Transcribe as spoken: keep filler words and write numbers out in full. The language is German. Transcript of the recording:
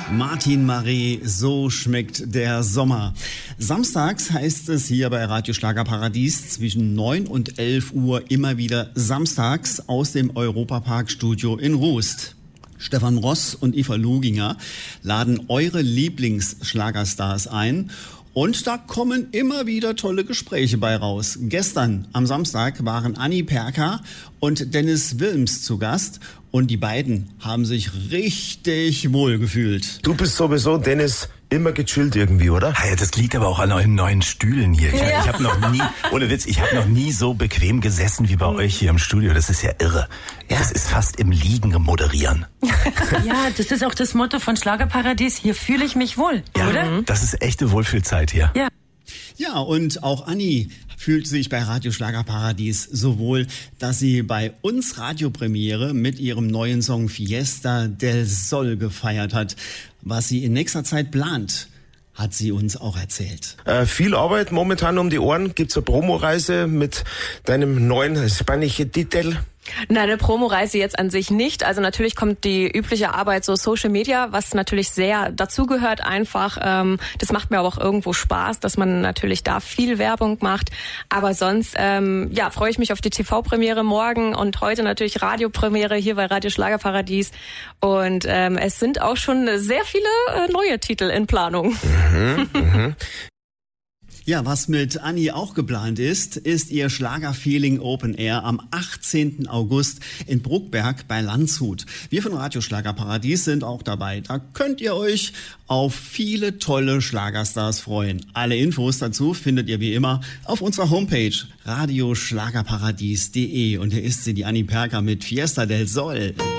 Martin Marais, so schmeckt der Sommer. Samstags heißt es hier bei Radio Schlagerparadies zwischen neun und elf Uhr immer wieder samstags aus dem Europapark-Studio in Rust. Stefan Ross und Eva Luginger laden eure Lieblingsschlagerstars ein. Und da kommen immer wieder tolle Gespräche bei raus. Gestern am Samstag waren Anni Perka und Dennis Wilms zu Gast. Und die beiden haben sich richtig wohl gefühlt. Du bist sowieso, Dennis, immer gechillt irgendwie, oder? Ja, das liegt aber auch an euren neuen Stühlen hier. Ich, Ja. ich habe noch nie, ohne Witz, ich habe noch nie so bequem gesessen wie bei euch hier im Studio. Das ist ja irre. Ja. Das ist fast im Liegen moderieren. Ja, das ist auch das Motto von Schlagerparadies. Hier fühle ich mich wohl, Ja, oder? das ist echte Wohlfühlzeit hier. Ja. Ja, und auch Anni fühlt sich bei Radio Schlagerparadies so wohl, dass sie bei uns Radiopremiere mit ihrem neuen Song Fiesta del Sol gefeiert hat. Was sie in nächster Zeit plant, hat sie uns auch erzählt. Äh, viel Arbeit momentan um die Ohren. Gibt's eine Promoreise mit deinem neuen spanischen Titel? Nein, eine Promoreise jetzt an sich nicht. Also natürlich kommt die übliche Arbeit so Social Media, was natürlich sehr dazugehört einfach. Ähm, das macht mir aber auch irgendwo Spaß, dass man natürlich da viel Werbung macht. Aber sonst ähm, ja, freue ich mich auf die T V-Premiere morgen und heute natürlich Radiopremiere hier bei Radio Schlagerparadies. Und ähm, es sind auch schon sehr viele äh, neue Titel in Planung. Mhm, mhm. Ja, was mit Anni auch geplant ist, ist ihr Schlagerfeeling Open Air am achtzehnten August in Bruckberg bei Landshut. Wir von Radio Schlagerparadies sind auch dabei. Da könnt ihr euch auf viele tolle Schlagerstars freuen. Alle Infos dazu findet ihr wie immer auf unserer Homepage radio schlagerparadies punkt de. Und hier ist sie, die Anni Perka mit Fiesta del Sol.